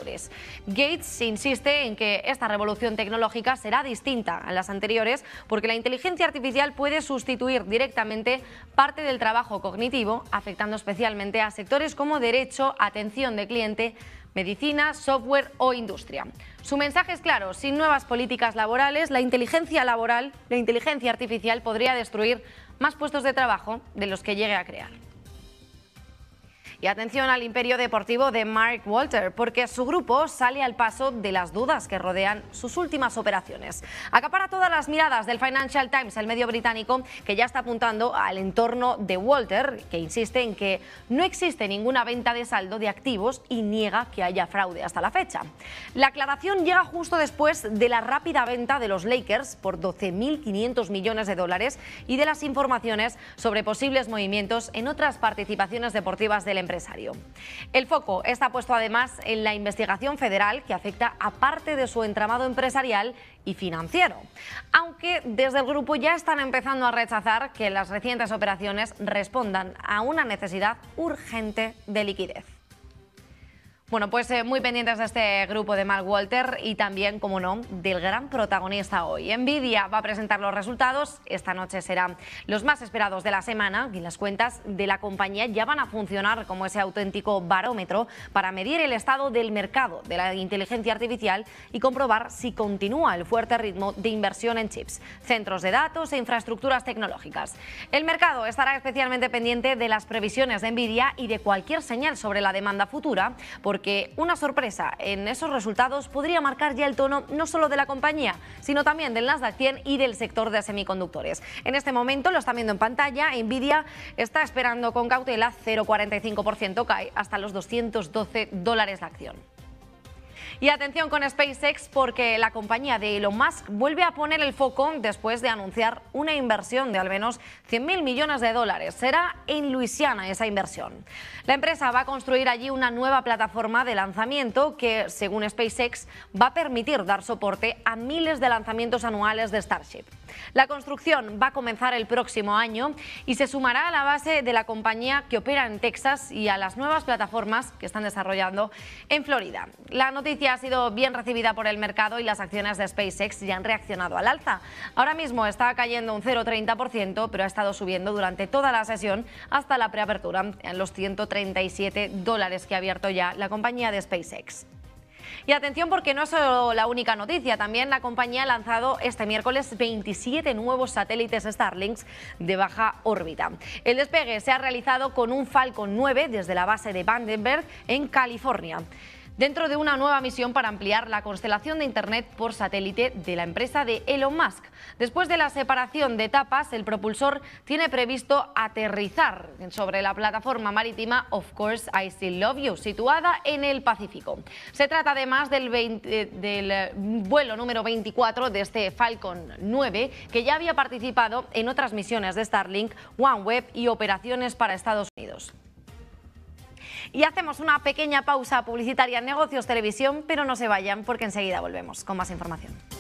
ordenadores. Gates insiste en que esta revolución tecnológica será distinta a las anteriores porque la inteligencia artificial puede sustituir directamente parte del trabajo cognitivo, afectando especialmente a sectores como derecho, atención de cliente, medicina, software o industria. Su mensaje es claro: sin nuevas políticas laborales, la inteligencia artificial podría destruir más puestos de trabajo de los que llegue a crear. Y atención al imperio deportivo de Mark Walter, porque su grupo sale al paso de las dudas que rodean sus últimas operaciones. Acapara todas las miradas del Financial Times, el medio británico, que ya está apuntando al entorno de Walter, que insiste en que no existe ninguna venta de saldo de activos y niega que haya fraude hasta la fecha. La aclaración llega justo después de la rápida venta de los Lakers por 12.500 millones de dólares y de las informaciones sobre posibles movimientos en otras participaciones deportivas del empresario. El foco está puesto además en la investigación federal que afecta a parte de su entramado empresarial y financiero, aunque desde el grupo ya están empezando a rechazar que las recientes operaciones respondan a una necesidad urgente de liquidez. Bueno, pues muy pendientes de este grupo de Mark Walter y también, como no, del gran protagonista hoy. Nvidia va a presentar los resultados. Esta noche serán los más esperados de la semana y las cuentas de la compañía ya van a funcionar como ese auténtico barómetro para medir el estado del mercado de la inteligencia artificial y comprobar si continúa el fuerte ritmo de inversión en chips, centros de datos e infraestructuras tecnológicas. El mercado estará especialmente pendiente de las previsiones de Nvidia y de cualquier señal sobre la demanda futura, porque una sorpresa en esos resultados podría marcar ya el tono no solo de la compañía, sino también del Nasdaq 100 y del sector de semiconductores. En este momento, lo están viendo en pantalla, Nvidia está esperando con cautela, 0,45% cae hasta los $212 la acción. Y atención con SpaceX, porque la compañía de Elon Musk vuelve a poner el foco después de anunciar una inversión de al menos 100.000 millones de dólares. Será en Luisiana esa inversión. La empresa va a construir allí una nueva plataforma de lanzamiento que, según SpaceX, va a permitir dar soporte a miles de lanzamientos anuales de Starship. La construcción va a comenzar el próximo año y se sumará a la base de la compañía que opera en Texas y a las nuevas plataformas que están desarrollando en Florida. La noticia ha sido bien recibida por el mercado y las acciones de SpaceX ya han reaccionado al alza. Ahora mismo está cayendo un 0,30%, pero ha estado subiendo durante toda la sesión hasta la preapertura en los $137 que ha abierto ya la compañía de SpaceX. Y atención, porque no es solo la única noticia, también la compañía ha lanzado este miércoles 27 nuevos satélites Starlink de baja órbita. El despegue se ha realizado con un Falcon 9 desde la base de Vandenberg en California, dentro de una nueva misión para ampliar la constelación de Internet por satélite de la empresa de Elon Musk. Después de la separación de etapas, el propulsor tiene previsto aterrizar sobre la plataforma marítima Of Course I Still Love You, situada en el Pacífico. Se trata además del vuelo número 24 de este Falcon 9, que ya había participado en otras misiones de Starlink, OneWeb y operaciones para Estados Unidos. Y hacemos una pequeña pausa publicitaria en Negocios Televisión, pero no se vayan porque enseguida volvemos con más información.